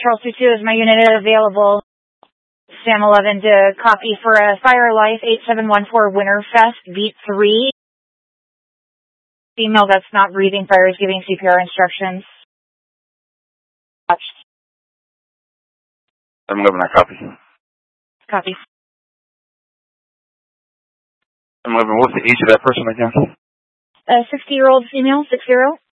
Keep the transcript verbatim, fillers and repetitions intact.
Charles two two, is my unit available? Sam eleven to copy for a Fire Life eight seven one four Winterfest Beat three. Female that's not breathing, fire is giving C P R instructions. Watched. I'm eleven, I copy. Copy. I'm eleven, what's the age of that person again? A sixty-year-old female, six zero.